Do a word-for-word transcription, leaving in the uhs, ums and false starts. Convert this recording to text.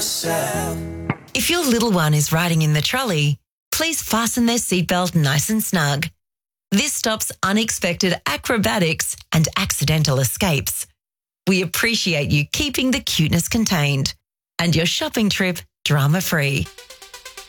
myself. If your little one is riding in the trolley, please fasten their seatbelt nice and snug. This stops unexpected acrobatics and accidental escapes. We appreciate you keeping the cuteness contained and your shopping trip drama-free.